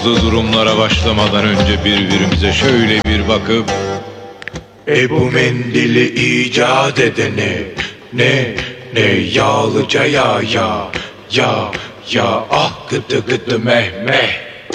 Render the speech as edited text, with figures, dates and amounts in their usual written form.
Durumlara başlamadan önce birbirimize şöyle bir bakıp Bu mendili icat edene ne yağlıca ya ah gıdı gıdı meh meh.